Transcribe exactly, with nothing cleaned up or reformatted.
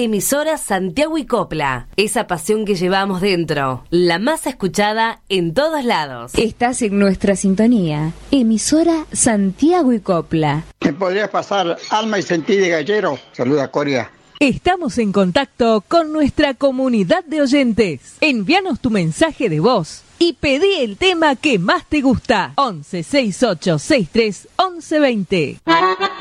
Emisora Santiago y Copla. Esa pasión que llevamos dentro. La más escuchada en todos lados. Estás en nuestra sintonía. Emisora Santiago y Copla. ¿Me podrías pasar Alma y Sentí de Gallero? Saluda Coria. Estamos en contacto con nuestra comunidad de oyentes. Envíanos tu mensaje de voz y pedí el tema que más te gusta. once sesenta y ocho sesenta y tres once veinte.